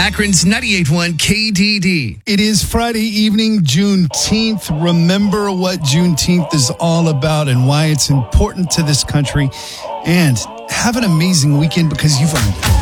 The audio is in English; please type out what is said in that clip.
Akron's 98.1 KDD. It is Friday evening, Juneteenth. Remember what Juneteenth is all about and why it's important to this country. And have an amazing weekend because you've earned it.